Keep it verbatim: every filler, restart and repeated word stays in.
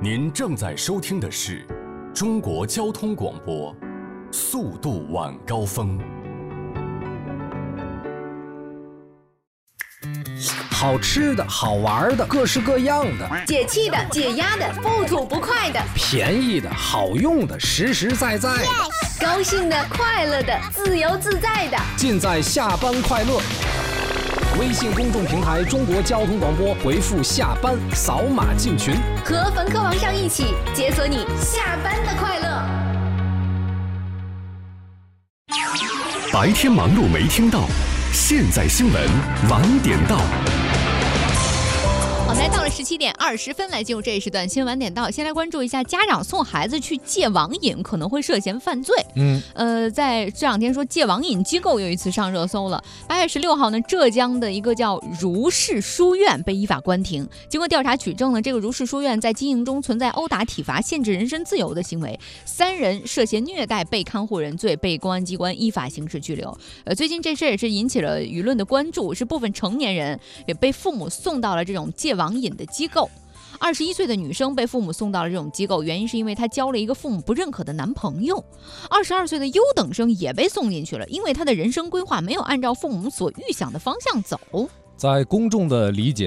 您正在收听的是中国交通广播，速度晚高峰。 好吃的好玩的各式各样的， 解气的解压的不吐不快的， 便宜的好用的实实在在的， yes! 高兴的快乐的自由自在的， 尽在下班快乐。微信公众平台中国交通广播，回复下班扫码进群， 和冯科王上一起解锁你下班的快乐。 白天忙碌没听到，现在新闻晚点到。 好，来到了十七点二十分，来进入这一时段新闻晚点到。先来关注一下，家长送孩子去戒网瘾可能会涉嫌犯罪。嗯，呃，在这两天说戒网瘾机构又一次上热搜了。八月十六号呢，浙江的一个叫如是书院被依法关停。经过调查取证呢，这个如是书院在经营中存在殴打、体罚、限制人身自由的行为，三人涉嫌虐待被看护人罪，被公安机关依法刑事拘留。呃，最近这事也是引起了舆论的关注，是部分成年人也被父母送到了这种戒网瘾的机构。二十一岁的女生被父母送到了这种机构，原因是因为她交了一个父母不认可的男朋友。二十二岁的优等生也被送进去了，因为她的人生规划没有按照父母所预想的方向走。 在公众的理解